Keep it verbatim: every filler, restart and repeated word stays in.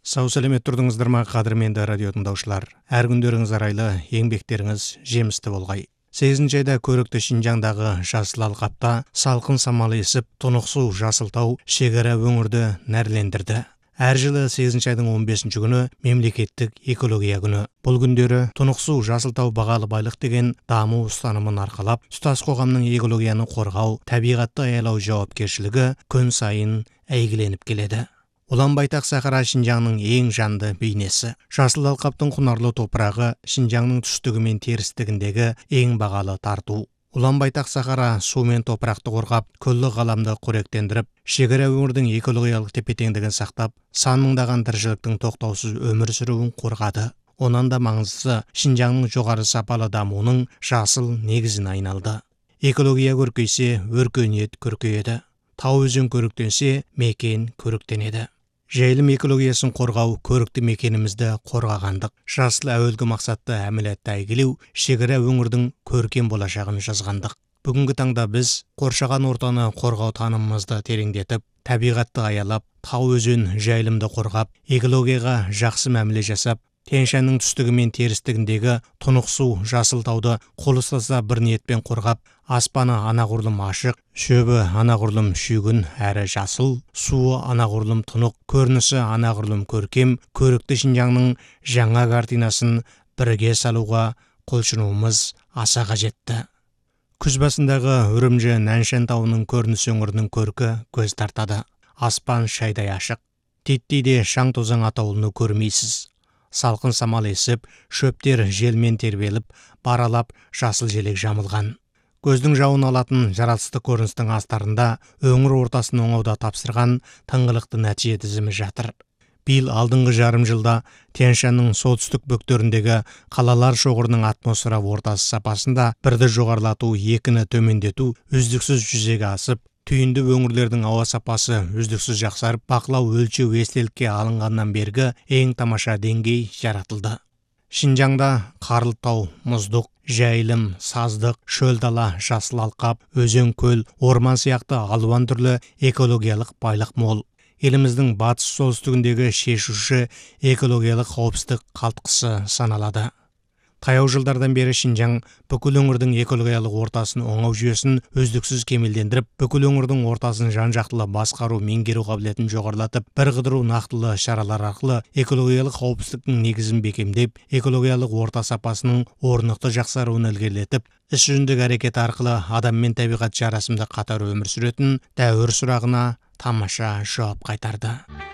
Сау сәлемет тұрдыңыздар ма, қадірменді радио тыңдаушылар. Әр күндеріңіз арайлы, еңбектеріңіз жемісті болғай. сегізінші айда көрікті Шинжаңдағы жасыл алқапта салқын самал есіп, тұнық су жасылтау шекара өңірді нәрлендірді. Әр жылы сегізінші айдың он бесінші күні мемлекеттік экология күні. Бұл күндері тұнық су жасылтау бағалы байлық деген даму ұстанымын арқалап, тұтас қоғамның экологияны қорғау, табиғатты аялау жауапкершілігі күн сайын әйгіленіп келеді. Ұлан байтақ Сахара Шинжаңның ең жанды бейнесі. Жасыл алқаптың құнарлы топырағы Шинжаңның түстігі мен терістігіндегі ең бағалы тарту. Ұлан байтақ Сахара су мен топырақты қорғап, күллі ғаламды қоректендіріп, шекара өңірдің экологиялық тепе-теңдігін сақтап, сан мыңдаған тіршіліктің тоқтаусыз өмір сүруін қорғады. Онан да маңыздысы Шинжаңның жоғары сапалы дамуының жасыл негізін айналды. Экология көркейсе, өркениет көркейеді. Тау өзен көріктенсе, мекен көріктенеді. Жайылым экологиясын қорғау, көрікті мекенімізді қорғағандық. Жасыл әуелгі мақсатты әмілетті әйгілеу, шекара өңірдің көркем болашағын жазғандық. Бүгінгі таңда біз қоршаған ортаны қорғау танымымызды тереңдетіп, табиғатты аялап, тау өзен жайылымды қорғап, экологияға жақсы мәміле жасап, Тянь-Шаньның түстігі мен терістігіндегі тұнық су жасыл тауды қол ұстаса бір ниетпен қорғап, аспаны анағұрлым ашық, шөбі анағұрлым шүйгін әрі жасыл, суы анағұрлым тұнық, көрінісі анағұрлым көркем, көрікті Шинжаңның жаңа картинасын бірге салуға құлшынуымыз аса қажетті. Күз басындағы Үрімжі Наньшан тауының көрініс өңірінің көркі көз тартады. Аспан шайдай ашық. Титтейде шаң тозаң атаулыны көрмейсіз. Салқын самал есіп, шөптер желмен тербеліп, баралап жасыл желек жамылған. Көздің жауын алатын жаратылыстық көріністің астарында өңір ортасын оңауда тапсырған тыңғылықты нәтиже тізімі жатыр. Биыл алдыңғы жарым жылда Тянь-Шаньның солтүстік бөктеріндегі қалалар шоғырының атмосфера ортасы сапасында бірді жоғарылату, екіні төмендету үздіксіз жүзеге асып, түйінді өңірлердің ауа сапасы үздіксіз жақсарып, бақылау өлшеу естелікке алынғаннан бергі ең тамаша деңгей жаратылды. Шинжаңда қарлы тау, мұздық, жайылым, саздық, шөл дала, жасыл алқап, өзен көл, орман сияқты алуан түрлі экологиялық байлық мол. Еліміздің батыс солтүстігіндегі шешуші экологиялық қауіпсіздік қалтқысы саналады. Таяу жылдардан бері Шинжаң бүкіл өңірдің экологиялық ортасын оңау жүйесін үздіксіз кемелдендіріп, бүкіл өңірдің ортасын жан-жақтылы басқару, меңгеру қабілетін жоғарылатып, бір қыдыру нақтылы шаралар арқылы экологиялық қауіпсіздіктің негізін бекемдеп, экологиялық орта сапасының орнықты жақсаруын ілгерілетіп, іс жүзіндегі әрекет арқылы адам мен табиғат жарасымды қатар өмір сүретін дәуір сұрағына тамаша жауап қайтарды.